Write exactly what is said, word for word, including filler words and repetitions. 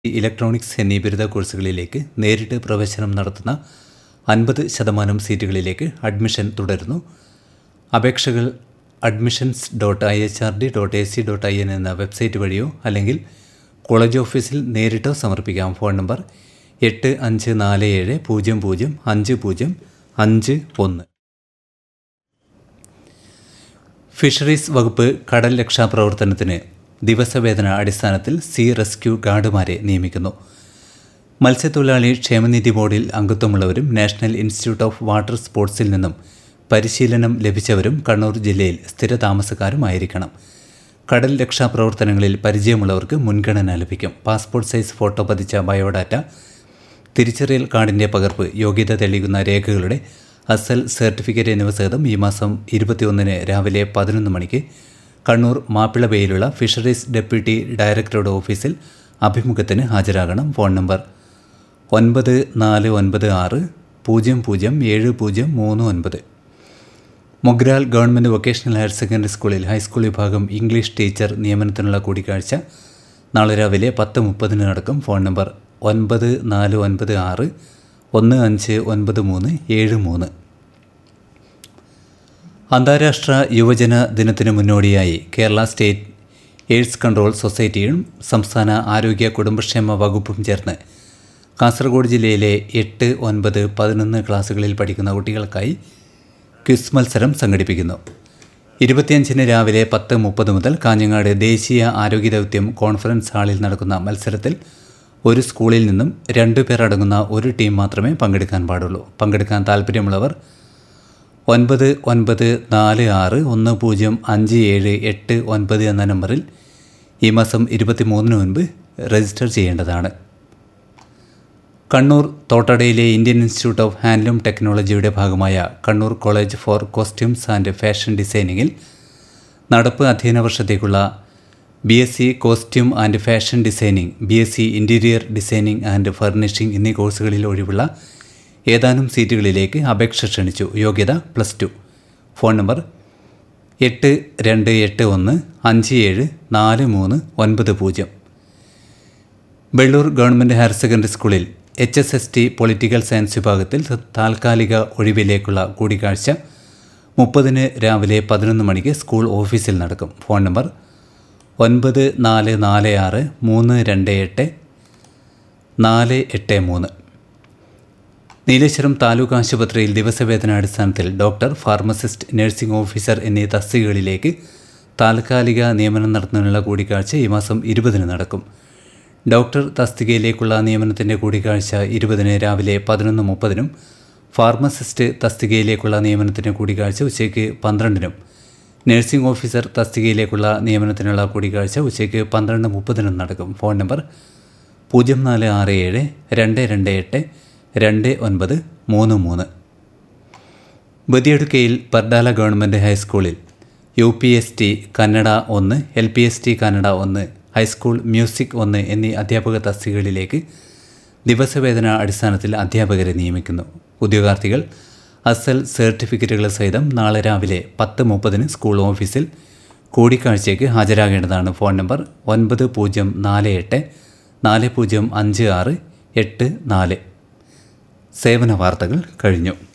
Electronics എന്നീ ബിരുദ കോഴ്സുകളിലേക്ക് നേരിട്ട് പ്രവേശനം നടത്തുന്ന അൻപത് ശതമാനം സീറ്റുകളിലേക്ക് അഡ്മിഷൻ തുടരുന്നു. അപേക്ഷകൾ admissions dot I H R D dot A C dot I N എന്ന വെബ്സൈറ്റ് വഴിയോ അല്ലെങ്കിൽ കോളേജ് ഓഫീസിൽ നേരിട്ടോ സമർപ്പിക്കാം. ഫോൺ നമ്പർ എട്ട് അഞ്ച് നാല് ഏഴ് പൂജ്യം പൂജ്യം അഞ്ച് പൂജ്യം അഞ്ച് ഒന്ന്. ഫിഷറീസ് വകുപ്പ് കടൽ രക്ഷാപ്രവർത്തനത്തിന് ദിവസവേതന അടിസ്ഥാനത്തിൽ സീ റെസ്ക്യൂ ഗാർഡുമാരെ നിയമിക്കുന്നു. മത്സ്യത്തൊഴിലാളി ക്ഷേമനിധി ബോർഡിൽ അംഗത്വമുള്ളവരും നാഷണൽ ഇൻസ്റ്റിറ്റ്യൂട്ട് ഓഫ് വാട്ടർ സ്പോർട്സിൽ നിന്നും പരിശീലനം ലഭിച്ചവരും കണ്ണൂർ ജില്ലയിൽ സ്ഥിരതാമസക്കാരുമായിരിക്കണം. കടൽ രക്ഷാപ്രവർത്തനങ്ങളിൽ പരിചയമുള്ളവർക്ക് മുൻഗണന ലഭിക്കും. പാസ്പോർട്ട് സൈസ് ഫോട്ടോ പതിച്ച ബയോഡാറ്റ, തിരിച്ചറിയൽ കാർഡിൻ്റെ പകർപ്പ്, യോഗ്യത തെളിയിക്കുന്ന രേഖകളുടെ അസൽ സർട്ടിഫിക്കറ്റ് എന്നിവ സഹിതം ഈ മാസം ഇരുപത്തിയൊന്നിന് രാവിലെ പതിനൊന്ന് മണിക്ക് കണ്ണൂർ മാപ്പിളബേയിലുള്ള ഫിഷറീസ് ഡെപ്യൂട്ടി ഡയറക്ടറുടെ ഓഫീസിൽ അഭിമുഖത്തിന് ഹാജരാകണം. ഫോൺ നമ്പർ ഒൻപത് നാല് ഒൻപത് ആറ് പൂജ്യം പൂജ്യം ഏഴ് പൂജ്യം മൂന്ന് ഒൻപത്. Mogral government vocational higher secondary സ്കൂളിൽ ഹൈസ്കൂൾ വിഭാഗം ഇംഗ്ലീഷ് ടീച്ചർ നിയമനത്തിനുള്ള കൂടിക്കാഴ്ച നാളെ രാവിലെ പത്ത് മുപ്പതിന് നടക്കും. ഫോൺ നമ്പർ ഒൻപത് നാല് ഒൻപത് ആറ് ഒന്ന് അഞ്ച് ഒൻപത് മൂന്ന് ഏഴ് മൂന്ന്. അന്താരാഷ്ട്ര യുവജന ദിനത്തിന് മുന്നോടിയായി കേരള സ്റ്റേറ്റ് എയ്ഡ്സ് കൺട്രോൾ സൊസൈറ്റിയും സംസ്ഥാന ആരോഗ്യ കുടുംബക്ഷേമ വകുപ്പും ചേർന്ന് കാസർഗോഡ് ജില്ലയിലെ എട്ട് ഒൻപത് പതിനൊന്ന് ക്ലാസ്സുകളിൽ പഠിക്കുന്ന കുട്ടികൾക്കായി ക്വിസ് മത്സരം സംഘടിപ്പിക്കുന്നു. ഇരുപത്തിയഞ്ചിന് രാവിലെ പത്ത് മുപ്പത് മുതൽ കാഞ്ഞങ്ങാട് ദേശീയ ആരോഗ്യ ദൗത്യം കോൺഫറൻസ് ഹാളിൽ നടക്കുന്ന മത്സരത്തിൽ ഒരു സ്കൂളിൽ നിന്നും രണ്ടു പേർ അടങ്ങുന്ന ഒരു ടീം മാത്രമേ പങ്കെടുക്കാൻ പാടുള്ളൂ. പങ്കെടുക്കാൻ താൽപ്പര്യമുള്ളവർ ഒൻപത് ഒൻപത് നാല് ആറ് ഒന്ന് പൂജ്യം അഞ്ച് ഏഴ് എട്ട് ഒൻപത് എന്ന നമ്പറിൽ ഈ മാസം ഇരുപത്തി മൂന്നിന് മുൻപ് രജിസ്റ്റർ ചെയ്യേണ്ടതാണ്. Kannur തോട്ടടയിലെ Indian institute of handloom ടെക്നോളജിയുടെ ഭാഗമായ Kannur college four costumes and fashion ഡിസൈനിങ്ങിൽ നടപ്പ് അധ്യയന വർഷത്തേക്കുള്ള B S C costume and fashion designing, B S C interior designing and furnishing എന്നീ കോഴ്സുകളിൽ ഒഴിവുള്ള ഏതാനും സീറ്റുകളിലേക്ക് അപേക്ഷ ക്ഷണിച്ചു. യോഗ്യത പ്ലസ് ടു. ഫോൺ നമ്പർ എട്ട് രണ്ട് എട്ട് ഒന്ന് അഞ്ച് ഏഴ് നാല് മൂന്ന് ഒൻപത് പൂജ്യം. വെള്ളൂർ ഗവൺമെൻറ് ഹയർ സെക്കൻഡറി സ്കൂളിൽ H S S T political science വിഭാഗത്തിൽ താൽക്കാലിക ഒഴിവിലേക്കുള്ള കൂടിക്കാഴ്ച മുപ്പതിന് രാവിലെ പതിനൊന്ന് മണിക്ക് സ്കൂൾ ഓഫീസിൽ നടക്കും. ഫോൺ നമ്പർ ഒൻപത് നാല് നാല് ആറ് മൂന്ന് രണ്ട് എട്ട് നാല് എട്ട് മൂന്ന്. നീലേശ്വരം താലൂക്ക് ആശുപത്രിയിൽ ദിവസവേതനാടിസ്ഥാനത്തിൽ ഡോക്ടർ, ഫാർമസിസ്റ്റ്, നഴ്സിംഗ് ഓഫീസർ എന്നീ തസ്തികകളിലേക്ക് താൽക്കാലിക നിയമനം നടത്തുന്നതിനുള്ള കൂടിക്കാഴ്ച ഈ മാസം ഇരുപതിന് നടക്കും. ഡോക്ടർ തസ്തികയിലേക്കുള്ള നിയമനത്തിൻ്റെ കൂടിക്കാഴ്ച ഇരുപതിന് രാവിലെ പതിനൊന്ന് മുപ്പതിനും ഫാർമസിസ്റ്റ് തസ്തികയിലേക്കുള്ള നിയമനത്തിൻ്റെ കൂടിക്കാഴ്ച ഉച്ചയ്ക്ക് പന്ത്രണ്ടിനും നഴ്സിംഗ് ഓഫീസർ തസ്തികയിലേക്കുള്ള നിയമനത്തിനുള്ള കൂടിക്കാഴ്ച ഉച്ചയ്ക്ക് പന്ത്രണ്ട് മുപ്പതിനും നടക്കും. ഫോൺ നമ്പർ പൂജ്യം നാല് ആറ് ഏഴ് രണ്ട് രണ്ട് എട്ട് രണ്ട് ഒൻപത് മൂന്ന് മൂന്ന്. ബദിയടുക്കയിൽ പർഡാല ഗവൺമെൻറ് ഹൈസ്കൂളിൽ U P S T Kannada ഒന്ന്, L P S T Kannada ഒന്ന്, ഹൈസ്കൂൾ മ്യൂസിക് ഒന്ന് എന്നീ അധ്യാപക തസ്തികകളിലേക്ക് ദിവസവേതന അടിസ്ഥാനത്തിൽ അധ്യാപകരെ നിയമിക്കുന്നു. ഉദ്യോഗാർത്ഥികൾ അസൽ സർട്ടിഫിക്കറ്റുകൾ സഹിതം നാളെ രാവിലെ പത്ത് മുപ്പതിന് സ്കൂൾ ഓഫീസിൽ കൂടിക്കാഴ്ചയ്ക്ക് ഹാജരാകേണ്ടതാണ്. ഫോൺ നമ്പർ ഒൻപത് പൂജ്യം നാല് എട്ട് നാല് പൂജ്യം അഞ്ച് ആറ് എട്ട് നാല്. സേവന വാർത്തകൾ കഴിഞ്ഞു.